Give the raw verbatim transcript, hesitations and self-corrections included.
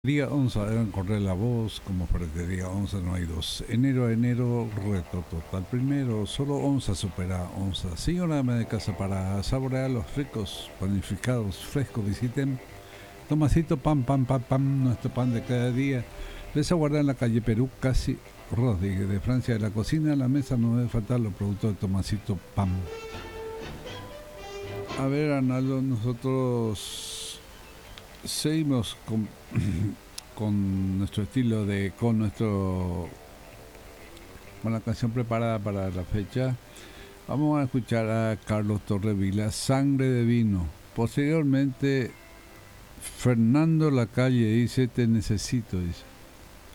Día once, deben correr la voz, como día once no hay dos. Enero a enero, reto total. Primero, solo onza supera onza. Señora ama de casa, para saborear los ricos panificados frescos, visiten Tomasito Pan, Pan, Pan, Pan, nuestro pan de cada día. Les aguarda en la calle Perú, casi Rodríguez, de Francia de la cocina. A la mesa no debe faltar los productos de Tomasito Pan. A ver, Arnaldo, nosotros seguimos con, con nuestro estilo de, con nuestro, con la canción preparada para la fecha. Vamos a escuchar a Carlos Torrevila, Sangre de Vino. Posteriormente, Fernando Lacalle dice, te necesito, dice.